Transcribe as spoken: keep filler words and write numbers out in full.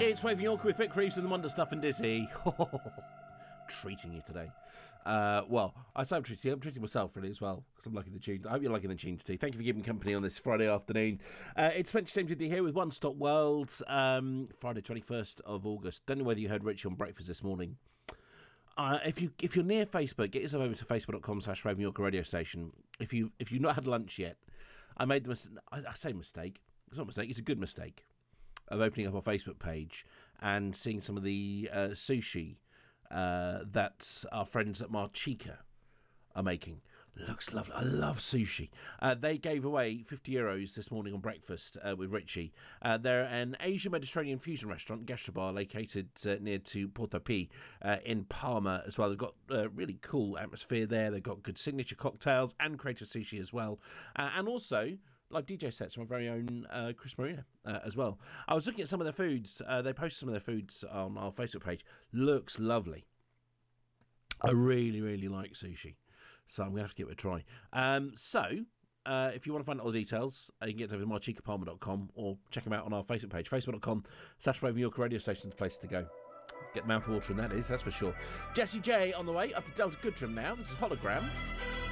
It's Waving York with Vic Creeves and the Wonder Stuff and Dizzy. Treating you today. Uh, well, I say I'm treating you. I'm treating myself really as well because I'm liking the tunes. I hope you're liking the tunes too. Thank you for giving me company on this Friday afternoon. Uh, it's Spencer James with you here with One Stop World. Um, Friday, twenty-first of August. Don't know whether you heard Richie on breakfast this morning. Uh, if you if you're near Facebook, get yourself over to facebook dot com slash Waving York radio station. If you if you've not had lunch yet, I made the mis- I, I say mistake. It's not a mistake. It's a good mistake of opening up our Facebook page and seeing some of the uh, sushi uh, that our friends at Marchica are making. Looks lovely. I love sushi. Uh, they gave away fifty euros this morning on breakfast uh, with Richie. Uh, they're an Asian Mediterranean fusion restaurant, gastrobar, located uh, near to Porto Pi uh, in Palma as well. They've got a uh, really cool atmosphere there. They've got good signature cocktails and creative sushi as well. Uh, and also live D J sets from our very own uh, Chris Marina uh, as well. I was looking at some of their foods. Uh, they posted some of their foods on our Facebook page. Looks lovely. I really, really like sushi. So I'm going to have to give it a try. Um, so, uh, if you want to find out all the details, uh, you can get over to marchica palma dot com or check them out on our Facebook page. facebook dot com slash Waving York radio station's the place to go. Get mouth watering, that is, that's for sure. Jessie J on the way up to Delta Goodrem now. This is Hologram.